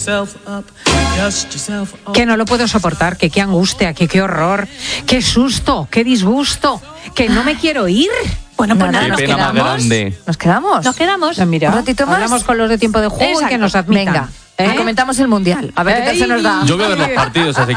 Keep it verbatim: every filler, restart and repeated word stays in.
Que no lo puedo soportar, que qué angustia, que qué horror, qué susto, qué disgusto, que no me quiero ir. Bueno, pues nada, Qué nos pena más quedamos. grande. Nos quedamos. Nos quedamos. Mira, un ratito más. hablamos con los de Tiempo de Juego y Exacto. que nos admitan. Venga, ¿Eh? y comentamos el Mundial. A ver qué tal se nos da. Yo voy a ver los partidos, así